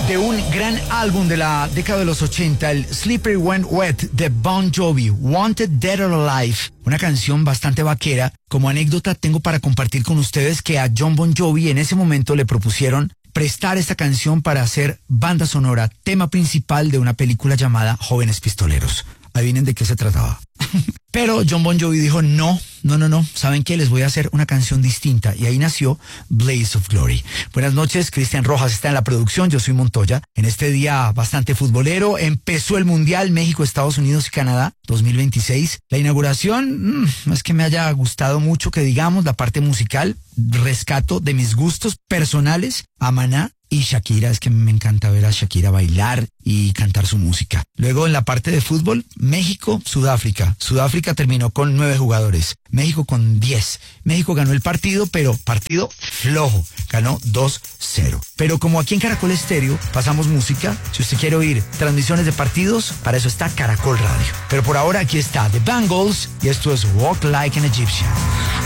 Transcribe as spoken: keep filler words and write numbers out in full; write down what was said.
de un gran álbum de la década de los ochenta, el Slippery When Wet de Bon Jovi, Wanted Dead or Alive, una canción bastante vaquera. Como anécdota tengo para compartir con ustedes que a John Bon Jovi en ese momento le propusieron prestar esta canción para hacer banda sonora, tema principal de una película llamada Jóvenes Pistoleros. Adivinen de qué se trataba. Pero John Bon Jovi dijo, no, no, no, no, ¿saben qué? Les voy a hacer una canción distinta. Y ahí nació Blaze of Glory. Buenas noches, Cristian Rojas está en la producción, yo soy Montoya. En este día bastante futbolero, empezó el Mundial México, Estados Unidos y Canadá dos mil veintiséis. La inauguración, mmm, no es que me haya gustado mucho, que digamos, la parte musical, rescato de mis gustos personales a Maná y Shakira. Es que me encanta ver a Shakira bailar y cantar su música. Luego en la parte de fútbol, México, Sudáfrica. Sudáfrica terminó con nueve jugadores, México con diez. México ganó el partido, pero partido flojo, ganó dos cero. Pero como aquí en Caracol Estéreo pasamos música, si usted quiere oír transmisiones de partidos, para eso está Caracol Radio. Pero por ahora aquí está The Bangles y esto es Walk Like an Egyptian.